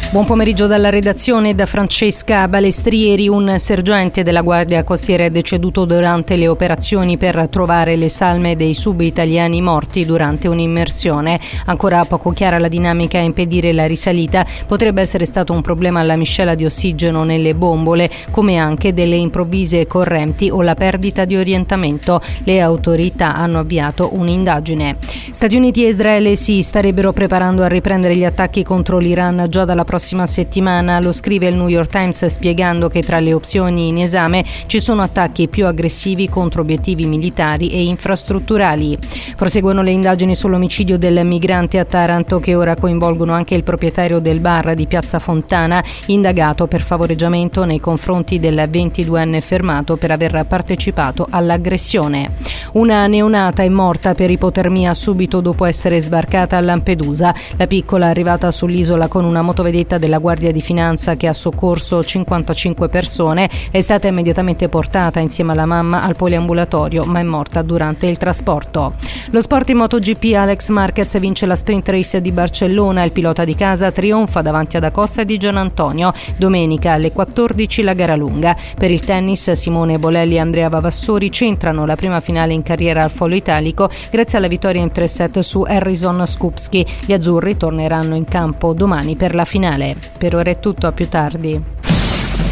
Buon pomeriggio dalla redazione da Francesca Balestrieri. Un sergente della Guardia Costiera è deceduto durante le operazioni per trovare le salme dei sub-italiani morti durante un'immersione. Ancora poco chiara la dinamica a impedire la risalita. Potrebbe essere stato un problema alla miscela di ossigeno nelle bombole, come anche delle improvvise correnti o la perdita di orientamento. Le autorità hanno avviato un'indagine. Stati Uniti e Israele si starebbero preparando a riprendere gli attacchi contro l'Iran già dalla prossima settimana. Lo scrive il New York Times spiegando che tra le opzioni in esame ci sono attacchi più aggressivi contro obiettivi militari e infrastrutturali. Proseguono le indagini sull'omicidio del migrante a Taranto, che ora coinvolgono anche il proprietario del bar di Piazza Fontana, indagato per favoreggiamento nei confronti del 22enne fermato per aver partecipato all'aggressione. Una neonata è morta per ipotermia subito dopo essere sbarcata a Lampedusa. La piccola, arrivata sull'isola con una motovedetta della Guardia di Finanza che ha soccorso 55 persone, è stata immediatamente portata insieme alla mamma al poliambulatorio, ma è morta durante il trasporto. Lo sport in MotoGP: Alex Marquez vince la sprint race di Barcellona. Il pilota di casa trionfa davanti ad Acosta e Di Giannantonio. Domenica alle 14 la gara lunga. Per il tennis, Simone Bolelli e Andrea Vavassori centrano la prima finale in carriera al Foro Italico grazie alla vittoria in 3 set su Harrison Skupski. Gli azzurri torneranno in campo domani per la finale. Per ora è tutto, a più tardi.